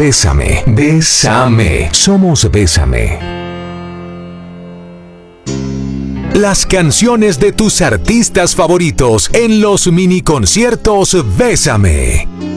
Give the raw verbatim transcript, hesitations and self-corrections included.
Bésame, bésame. Somos Bésame. Las canciones de tus artistas favoritos en los mini conciertos Bésame.